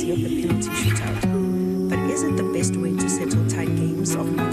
of the penalty shootout. But is it the best way to settle tight games of